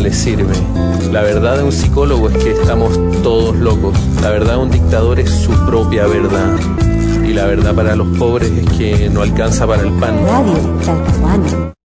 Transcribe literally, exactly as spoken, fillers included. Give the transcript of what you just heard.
les sirve. La verdad de un psicólogo es que estamos todos locos. La verdad de un dictador es su propia verdad. Y la verdad para los pobres es que no alcanza para el pan. Radio Talcahuano.